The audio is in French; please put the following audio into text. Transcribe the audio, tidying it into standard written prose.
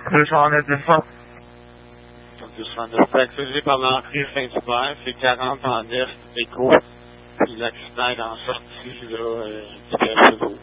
209 200. 209. Fait que ça, j'ai par l'entrée Saint-Hubert, c'est 40 en est, écho. Puis l'accident est en sortie, là, du Café.